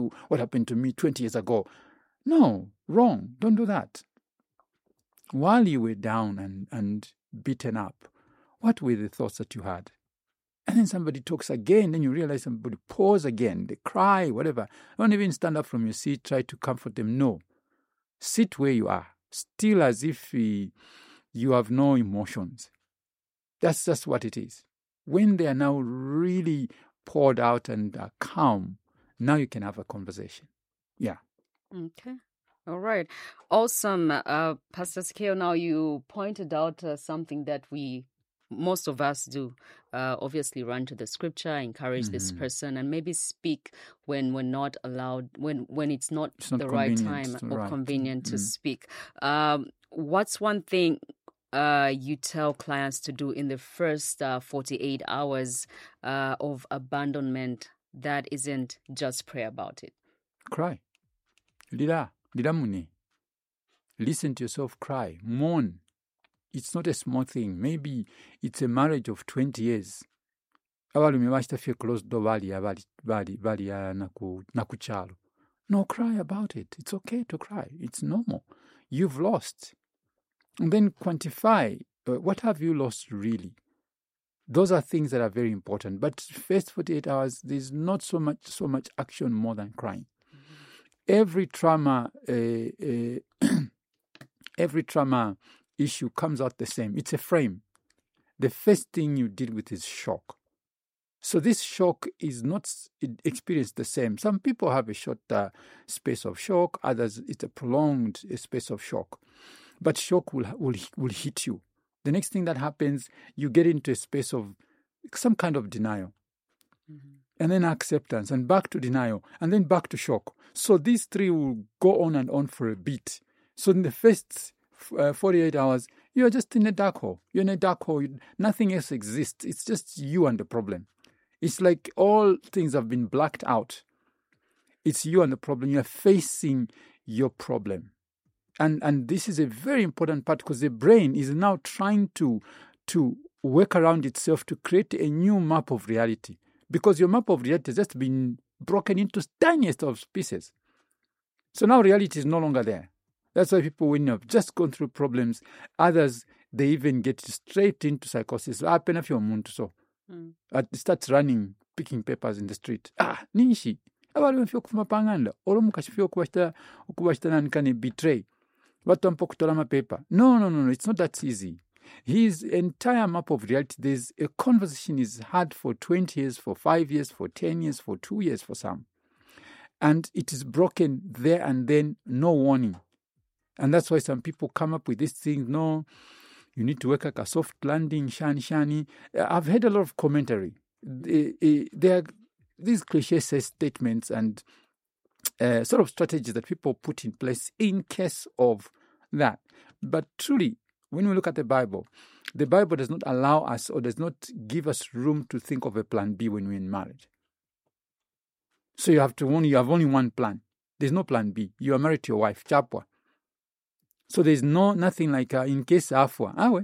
to what happened to me 20 years ago. No, wrong. Don't do that. While you were down and beaten up, what were the thoughts that you had? And then somebody talks again, then you realize somebody pause again, they cry, whatever. Don't even stand up from your seat, try to comfort them. No. Sit where you are, still as if you have no emotions. That's just what it is. When they are now really poured out and calm, now you can have a conversation. Yeah. Okay. All right. Awesome. Pastor Sikeo, now you pointed out something that most of us do. Obviously run to the scripture, encourage this person, and maybe speak when we're not allowed, when it's not the right time or convenient to speak. What's one thing you tell clients to do in the first 48 hours of abandonment that isn't just pray about it? Cry. Lila muni. Listen to yourself cry. Mourn. It's not a small thing. Maybe it's a marriage of 20 years. Abalume bachitaffe closed door bali nakuchalo. No, cry about it. It's okay to cry. It's normal. You've lost. And then quantify what have you lost really. Those are things that are very important. But first 48 hours, there's not so much action more than crying. Every trauma issue comes out the same. It's a frame. The first thing you deal with is shock. So this shock is not experienced the same. Some people have a short space of shock. Others, it's a prolonged space of shock. But shock will hit you. The next thing that happens, you get into a space of some kind of denial. And then acceptance, and back to denial, and then back to shock. So these three will go on and on for a bit. So in the first 48 hours, you're just in a dark hole. You're in a dark hole. Nothing else exists. It's just you and the problem. It's like all things have been blacked out. It's you and the problem. You're facing your problem. And this is a very important part because the brain is now trying to work around itself to create a new map of reality. Because your map of reality has just been broken into tiniest of pieces. So now reality is no longer there. That's why people, when you've just gone through problems, others, they even get straight into psychosis. Starts running, picking papers in the street. Ninshi. Betray. No, it's not that easy. His entire map of reality, there's a conversation is had for 20 years, for 5 years, for 10 years, for 2 years for some. And it is broken there and then, no warning. And that's why some people come up with these things. No, you need to work like a soft landing, shani. I've heard a lot of commentary. There are these cliche statements and sort of strategies that people put in place in case of that. But truly, when we look at the Bible does not allow us or does not give us room to think of a plan B when we're in marriage. So you have only one plan. There's no plan B. You are married to your wife, chapwa. So there's nothing like in case afwa.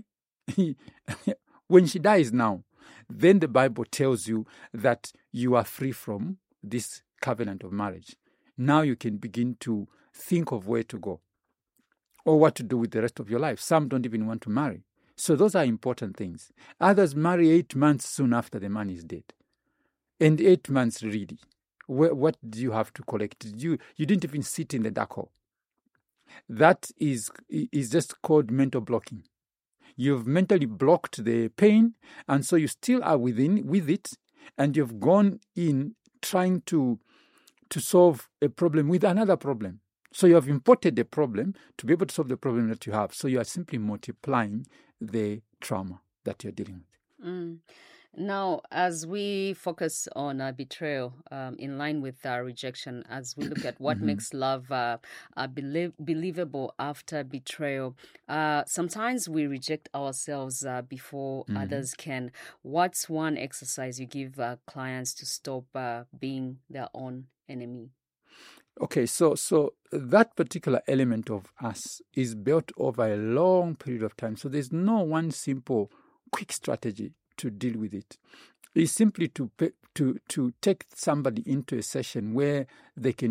When she dies now, then the Bible tells you that you are free from this covenant of marriage. Now you can begin to think of where to go or what to do with the rest of your life. Some don't even want to marry. So those are important things. Others marry 8 months soon after the man is dead. And 8 months really. What do you have to collect? You didn't even sit in the dark hole. That is just called mental blocking. You've mentally blocked the pain, and so you still are with it, and you've gone in trying to solve a problem with another problem. So you have imported the problem to be able to solve the problem that you have. So you are simply multiplying the trauma that you're dealing with. Now, as we focus on betrayal in line with rejection, as we look at what makes love believable after betrayal, sometimes we reject ourselves before others can. What's one exercise you give clients to stop being their own enemy? Okay, so that particular element of us is built over a long period of time. So there's no one simple, quick strategy to deal with it. It's simply to take somebody into a session where they can